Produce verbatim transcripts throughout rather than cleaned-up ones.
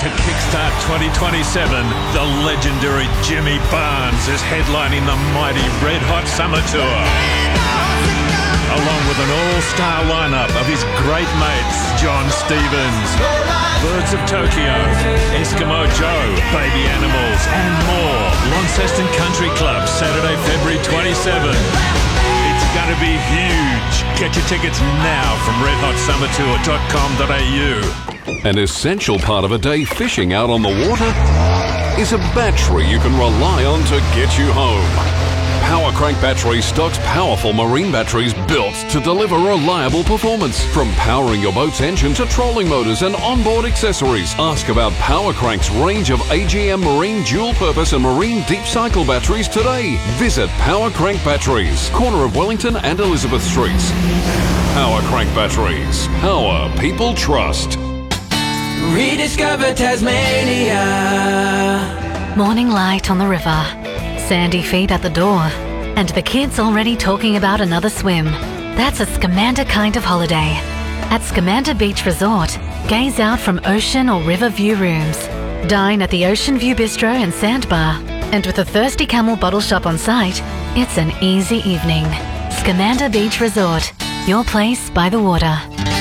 To kickstart twenty twenty-seven, the legendary Jimmy Barnes is headlining the mighty Red Hot Summer Tour, along with an all-star lineup of his great mates, John Stevens, Birds of Tokyo, Eskimo Joe, Baby Animals, and more. Launceston Country Club, Saturday, February twenty-seventh. It's going to be huge. Get your tickets now from red hot summer tour dot com dot a u. An essential part of a day fishing out on the water is a battery you can rely on to get you home. Power Crank Batteries stocks powerful marine batteries built to deliver reliable performance. From powering your boat's engine to trolling motors and onboard accessories, ask about Power Crank's range of A G M marine dual-purpose and marine deep cycle batteries today. Visit Power Crank Batteries, corner of Wellington and Elizabeth Streets. Power Crank Batteries. Power people trust. Rediscover Tasmania. Morning light on the river, sandy feet at the door, and the kids already talking about another swim. That's a Scamander kind of holiday. At Scamander Beach Resort, gaze out from ocean or river view rooms. Dine at the Ocean View Bistro and Sandbar. And with a Thirsty Camel bottle shop on site, it's an easy evening. Scamander Beach Resort, your place by the water.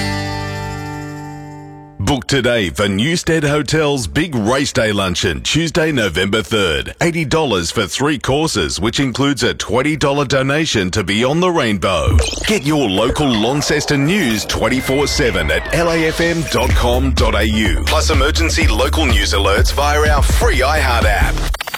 Book today for Newstead Hotel's Big Race Day Luncheon, Tuesday, November third. eighty dollars for three courses, which includes a twenty dollars donation to Beyond the Rainbow. Get your local Launceston news twenty-four seven at l a f m dot com dot a u. Plus emergency local news alerts via our free iHeart app.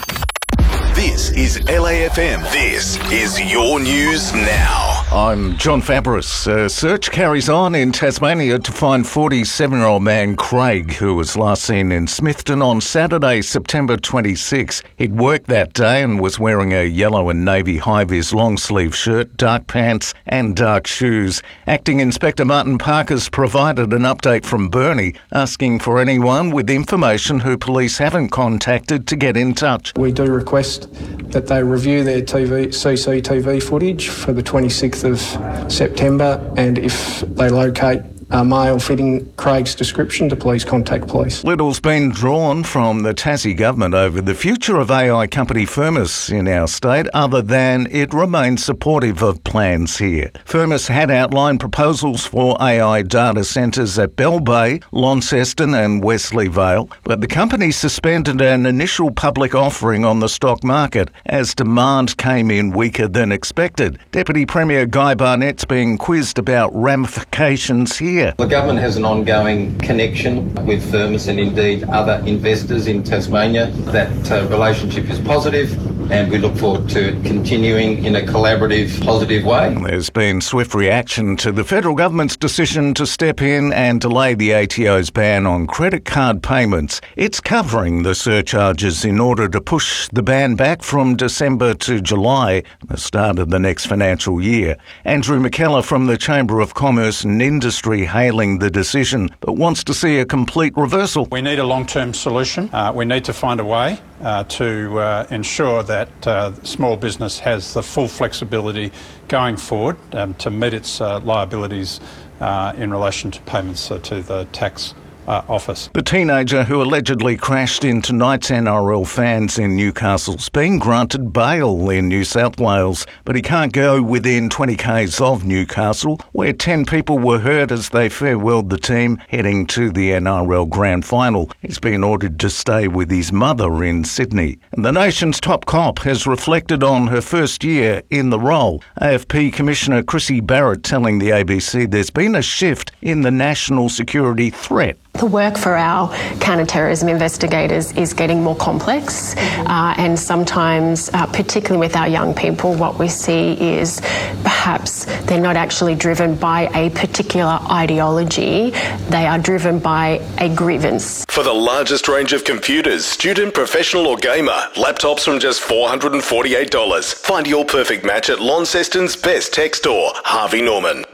This is L A F M. This is your news now. I'm John Fabris. A search carries on in Tasmania to find forty-seven-year-old man Craig, who was last seen in Smithton on Saturday, September twenty-sixth. He'd worked that day and was wearing a yellow and navy high-vis long-sleeve shirt, dark pants and dark shoes. Acting Inspector Martin Parker's provided an update from Burnie, asking for anyone with information who police haven't contacted to get in touch. We do request that they review their T V, C C T V footage for the twenty-sixth of September, and if they locate a male fitting Craig's description, to please contact police. Little's been drawn from the Tassie government over the future of A I company Firmus in our state, other than it remains supportive of plans here. Firmus had outlined proposals for A I data centres at Bell Bay, Launceston and Wesley Vale, but the company suspended an initial public offering on the stock market as demand came in weaker than expected. Deputy Premier Guy Barnett's being quizzed about ramifications here. The government has an ongoing connection with Firmus and indeed other investors in Tasmania. That uh, relationship is positive, and we look forward to it continuing in a collaborative, positive way. There's been swift reaction to the federal government's decision to step in and delay the A T O's ban on credit card payments. It's covering the surcharges in order to push the ban back from December to July, the start of the next financial year. Andrew McKellar from the Chamber of Commerce and Industry hailing the decision, but wants to see a complete reversal. We need a long-term solution. Uh, we need to find a way uh, to uh, ensure that uh, small business has the full flexibility going forward um, to meet its uh, liabilities uh, in relation to payments uh, to the tax Uh, office. The teenager who allegedly crashed into tonight's N R L fans in Newcastle's been granted bail in New South Wales, but he can't go within twenty kays of Newcastle, where ten people were hurt as they farewelled the team heading to the N R L Grand Final. He's been ordered to stay with his mother in Sydney. And the nation's top cop has reflected on her first year in the role. A F P Commissioner Chrissy Barrett telling the A B C there's been a shift in the national security threat. The work for our counter-terrorism investigators is getting more complex, uh, and sometimes, uh, particularly with our young people, what we see is perhaps they're not actually driven by a particular ideology, they are driven by a grievance. For the largest range of computers, student, professional or gamer, laptops from just four hundred forty-eight dollars. Find your perfect match at Launceston's best tech store, Harvey Norman.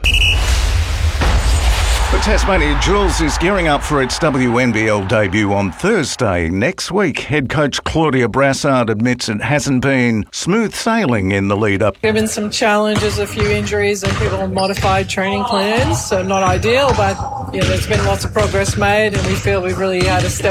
The Tasmania Jewels is gearing up for its W N B L debut on Thursday next week. Head coach Claudia Brassard admits it hasn't been smooth sailing in the lead-up. Given some challenges, a few injuries and people on modified training plans, so not ideal, but you know, there's been lots of progress made and we feel we've really had a step